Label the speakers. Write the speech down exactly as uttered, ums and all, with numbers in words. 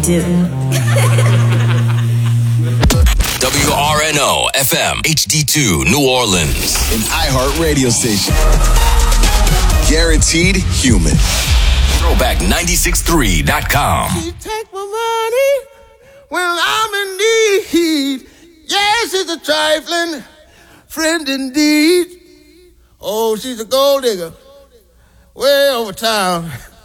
Speaker 1: do.
Speaker 2: W R N O F M H D two New Orleans.
Speaker 3: An iHeart radio station. Guaranteed human.
Speaker 2: Throwback nine six three dot com.
Speaker 4: She take my money when I'm in need. Yes, it's a trifling friend indeed. Oh, she's a gold digger way over town.